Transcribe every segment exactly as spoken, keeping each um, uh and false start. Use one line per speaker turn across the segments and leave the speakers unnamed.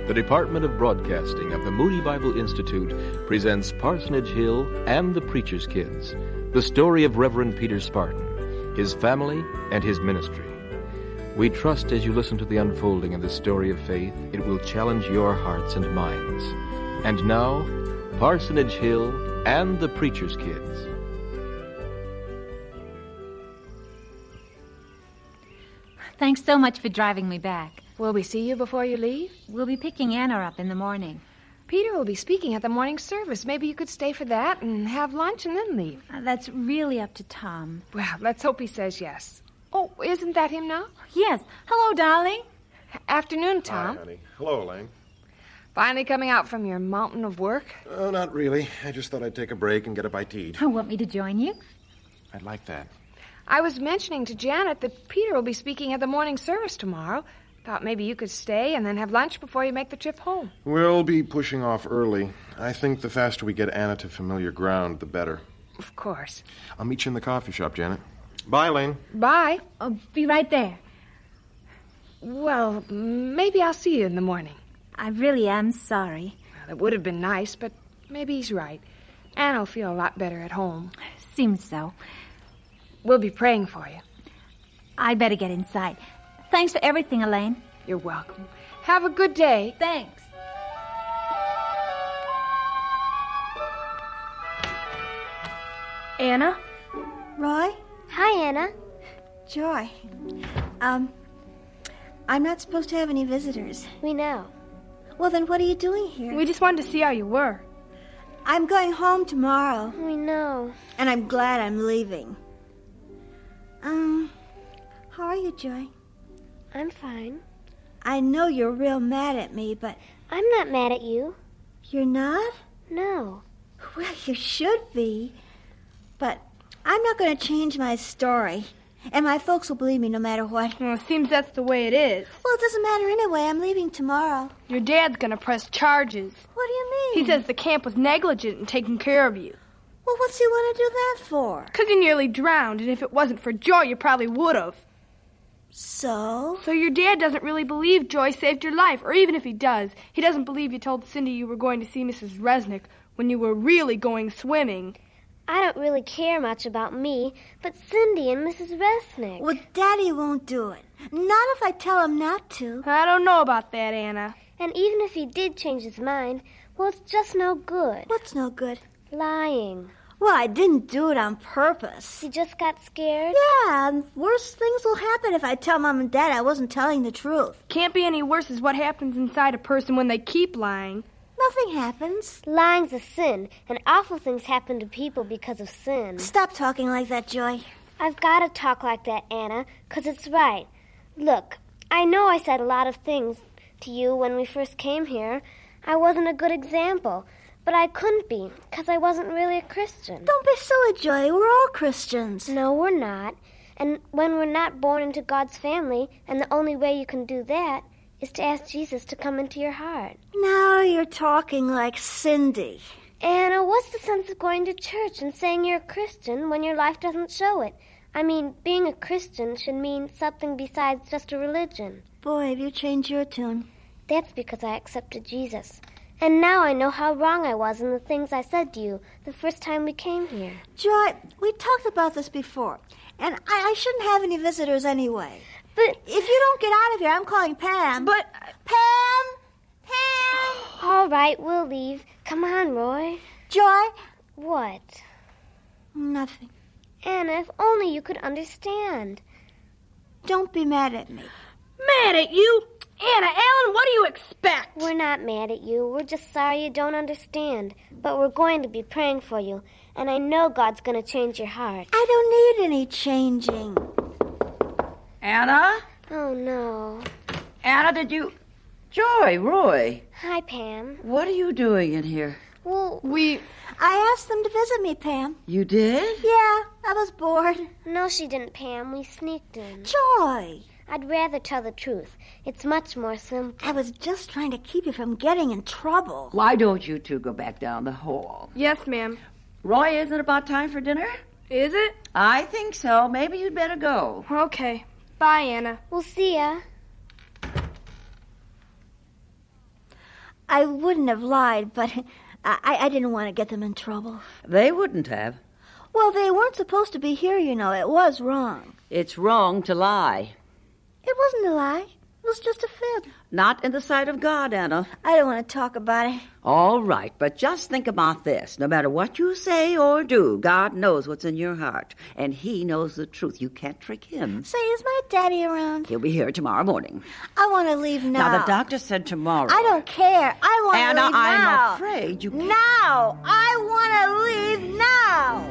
The Department of Broadcasting of the Moody Bible Institute presents Parsonage Hill and the Preacher's Kids, the story of Reverend Peter Spartan, his family, and his ministry. We trust as you listen to the unfolding of this story of faith, it will challenge your hearts and minds. And now, Parsonage Hill and the Preacher's Kids.
Thanks so much for driving me back.
Will we see you before you leave?
We'll be picking Anna up in the morning.
Peter will be speaking at the morning service. Maybe you could stay for that and have lunch and then leave.
Uh, that's really up to Tom.
Well, let's hope he says yes. Oh, isn't that him now?
Yes. Hello, darling.
Afternoon, Tom.
Hi, honey. Hello, Elaine.
Finally coming out from your mountain of work?
Oh, not really. I just thought I'd take a break and get a bite to eat.
Oh, want me to join you?
I'd like that.
I was mentioning to Janet that Peter will be speaking at the morning service tomorrow. Thought maybe you could stay and then have lunch before you make the trip home.
We'll be pushing off early. I think the faster we get Anna to familiar ground, the better.
Of course.
I'll meet you in the coffee shop, Janet. Bye, Elaine.
Bye.
I'll be right there.
Well, maybe I'll see you in the morning.
I really am sorry.
Well, it would have been nice, but maybe he's right. Anna will feel a lot better at home.
Seems so.
We'll be praying for you.
I better get inside. Thanks for everything, Elaine.
You're welcome. Have a good day.
Thanks.
Anna?
Roy?
Hi, Anna.
Joy. Um, I'm not supposed to have any visitors.
We know.
Well, then what are you doing here?
We just wanted to see how you were.
I'm going home tomorrow.
We know.
And I'm glad I'm leaving. Um, how are you, Joy?
I'm fine.
I know you're real mad at me, but...
I'm not mad at you.
You're not?
No.
Well, you should be. But I'm not going to change my story. And my folks will believe me no matter what.
Well, it seems that's the way it is.
Well, it doesn't matter anyway. I'm leaving tomorrow.
Your dad's going to press charges.
What do you mean?
He says the camp was negligent in taking care of you.
Well, what's he want to do that for?
Because you nearly drowned, and if it wasn't for Joy, you probably would have.
So?
So your dad doesn't really believe Joy saved your life, or even if he does, he doesn't believe you told Cindy you were going to see Missus Resnick when you were really going swimming.
I don't really care much about me, but Cindy and Missus Resnick.
Well, Daddy won't do it. Not if I tell him not to.
I don't know about that, Anna.
And even if he did change his mind, well, it's just no good.
What's no good?
Lying.
Well, I didn't do it on purpose.
You just got scared?
Yeah, and worse things will happen if I tell Mom and Dad I wasn't telling the truth.
Can't be any worse is what happens inside a person when they keep lying.
Nothing happens.
Lying's a sin, and awful things happen to people because of sin.
Stop talking like that, Joy.
I've got to talk like that, Anna, because it's right. Look, I know I said a lot of things to you when we first came here. I wasn't a good example. But I couldn't be, because I wasn't really a Christian.
Don't be silly, Joy. We're all Christians.
No, we're not. And when we're not born into God's family, and the only way you can do that is to ask Jesus to come into your heart.
Now you're talking like Cindy.
Anna, what's the sense of going to church and saying you're a Christian when your life doesn't show it? I mean, being a Christian should mean something besides just a religion.
Boy, have you changed your tune.
That's because I accepted Jesus. And now I know how wrong I was in the things I said to you the first time we came here.
Joy, we talked about this before, and I, I shouldn't have any visitors anyway.
But
if you don't get out of here, I'm calling Pam.
But...
Pam! Pam!
All right, we'll leave. Come on, Roy.
Joy?
What?
Nothing.
Anna, if only you could understand.
Don't be mad at me.
Mad at you? Anna, Ellen, what do you expect?
We're not mad at you. We're just sorry you don't understand. But we're going to be praying for you. And I know God's going to change your heart.
I don't need any changing.
Anna?
Oh, no.
Anna, did you... Joy, Roy.
Hi, Pam.
What are you doing in here?
Well,
we...
I asked them to visit me, Pam.
You did?
Yeah, I was bored.
No, she didn't, Pam. We sneaked in.
Joy!
I'd rather tell the truth. It's much more simple.
I was just trying to keep you from getting in trouble.
Why don't you two go back down the hall?
Yes, ma'am.
Roy, isn't it about time for dinner?
Is it?
I think so. Maybe you'd better go.
Okay. Bye, Anna.
We'll see ya.
I wouldn't have lied, but I, I didn't want to get them in trouble.
They wouldn't have.
Well, they weren't supposed to be here, you know. It was wrong.
It's wrong to lie.
It wasn't a lie. It was just a fib.
Not in the sight of God, Anna.
I don't want to talk about it.
All right, but just think about this. No matter what you say or do, God knows what's in your heart. And he knows the truth. You can't trick him.
Say, is my daddy around?
He'll be here tomorrow morning.
I want to leave now.
Now, the doctor said tomorrow.
I don't care. I want to
Anna,
leave now.
I'm afraid you can't.
Now! I want to leave now!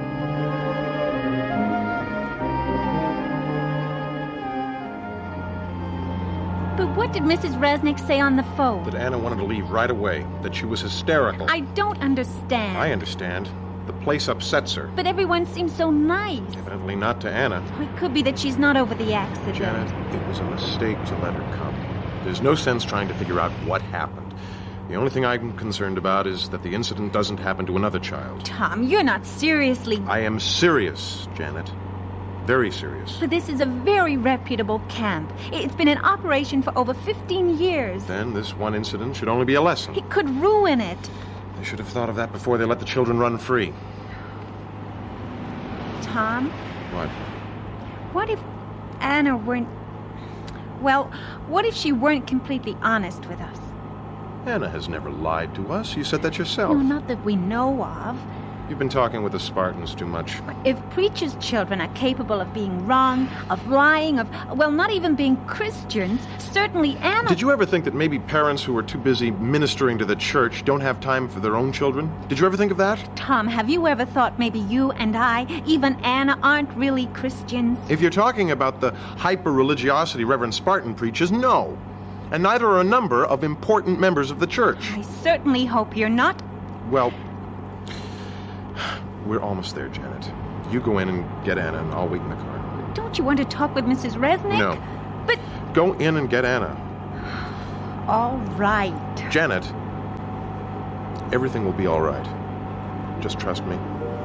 But what did Missus Resnick say on the phone?
That Anna wanted to leave right away, that she was hysterical.
I don't understand.
I understand. The place upsets her.
But everyone seems so nice.
Evidently not to Anna.
It could be that she's not over the accident.
Janet, it was a mistake to let her come. There's no sense trying to figure out what happened. The only thing I'm concerned about is that the incident doesn't happen to another child.
Tom, you're not seriously...
I am serious, Janet. Very serious.
But this is a very reputable camp. It's been in operation for over fifteen years.
Then this one incident should only be a lesson.
It could ruin it.
They should have thought of that before they let the children run free.
Tom?
What?
What if Anna weren't... Well, what if she weren't completely honest with us?
Anna has never lied to us. You said that yourself.
No, not that we know of.
You've been talking with the Spartans too much.
If preachers' children are capable of being wrong, of lying, of, well, not even being Christians, certainly Anna...
Did you ever think that maybe parents who are too busy ministering to the church don't have time for their own children? Did you ever think of that?
Tom, have you ever thought maybe you and I, even Anna, aren't really Christians?
If you're talking about the hyper-religiosity Reverend Spartan preaches, no. And neither are a number of important members of the church.
I certainly hope you're not.
Well... We're almost there, Janet. You go in and get Anna, and I'll wait in the car.
Don't you want to talk with Missus Resnick?
No.
But...
Go in and get Anna.
All right.
Janet, everything will be all right. Just trust me.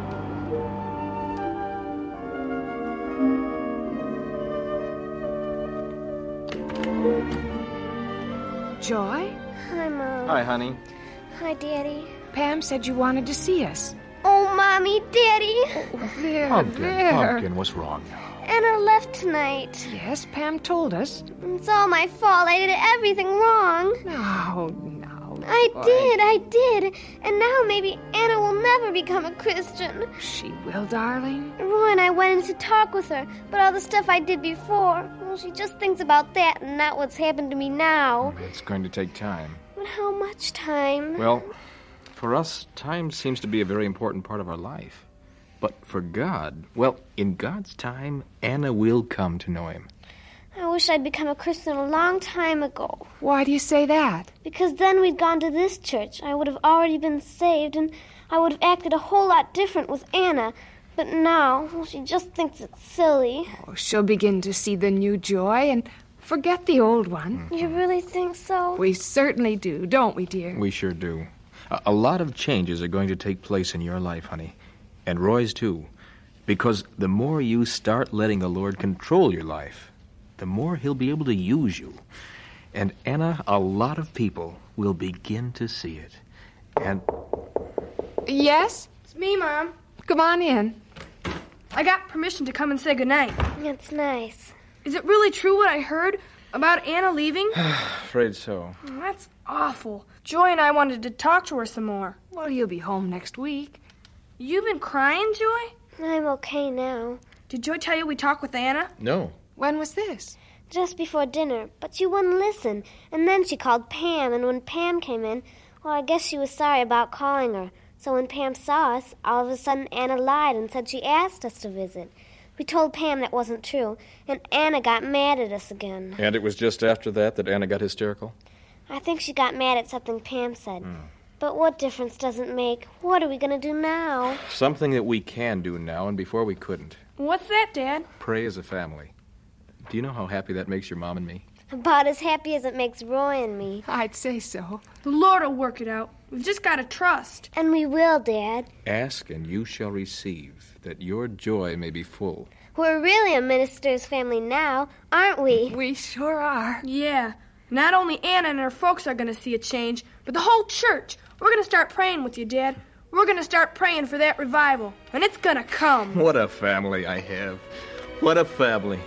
Joy?
Hi, Mom.
Hi, honey.
Hi, Daddy.
Pam said you wanted to see us.
Oh, Mommy, Daddy.
There,
Pumpkin,
there.
Pumpkin, what's wrong now?
Anna left tonight.
Yes, Pam told us.
It's all my fault. I did everything wrong.
No, no.
I
boy.
did, I did. And now maybe Anna will never become a Christian.
She will, darling.
Roy and I went in to talk with her, but all the stuff I did before, well, she just thinks about that and not what's happened to me now.
It's going to take time.
But how much time?
Well, for us, time seems to be a very important part of our life. But for God, well, in God's time, Anna will come to know him.
I wish I'd become a Christian a long time ago.
Why do you say that?
Because then we'd gone to this church. I would have already been saved, and I would have acted a whole lot different with Anna. But now, well, she just thinks it's silly.
Oh, she'll begin to see the new Joy and forget the old one.
You really think so?
We certainly do, don't we, dear?
We sure do. A, a lot of changes are going to take place in your life, honey. And Roy's too. Because the more you start letting the Lord control your life, the more he'll be able to use you. And Anna, a lot of people will begin to see it. And...
Yes?
It's me, Mom.
Come on in.
I got permission to come and say goodnight.
It's nice.
Is it really true what I heard about Anna leaving?
Afraid so.
Oh, that's awful. Joy and I wanted to talk to her some more.
Well, you'll be home next week.
You've been crying, Joy?
I'm okay now.
Did Joy tell you we talked with Anna?
No.
When was this?
Just before dinner, but you wouldn't listen. And then she called Pam, and when Pam came in, well, I guess she was sorry about calling her. So when Pam saw us, all of a sudden Anna lied and said she asked us to visit. We told Pam that wasn't true, and Anna got mad at us again.
And it was just after that that Anna got hysterical?
I think she got mad at something Pam said.
Mm.
But what difference does it make? What are we going to do now?
Something that we can do now, and before we couldn't.
What's that, Dad?
Pray as a family. Do you know how happy that makes your mom and me?
About as happy as it makes Roy and me.
I'd say so.
The Lord will work it out. We've just got to trust.
And we will, Dad.
Ask and you shall receive, that your joy may be full.
We're really a minister's family now, aren't we?
We sure are.
Yeah. Not only Anna and her folks are going to see a change, but the whole church. We're going to start praying with you, Dad. We're going to start praying for that revival, and it's going to come.
What a family I have. What a family.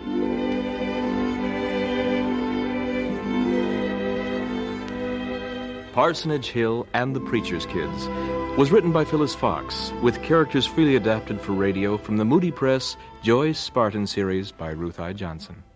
Parsonage Hill and the Preacher's Kids was written by Phyllis Fox, with characters freely adapted for radio from the Moody Press Joyce Spartan series by Ruth I. Johnson.